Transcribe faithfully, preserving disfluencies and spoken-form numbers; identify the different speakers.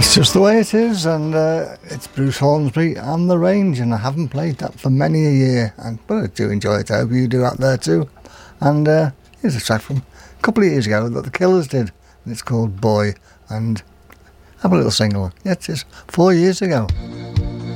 Speaker 1: That's just the way it is, and uh, it's Bruce Hornsby and The Range, and I haven't played that for many a year, and but I do enjoy it. I hope you do out there too. And uh, here's a track from a couple of years ago that the Killers did, and it's called Boy, and have a little single. Yeah, it is four years ago.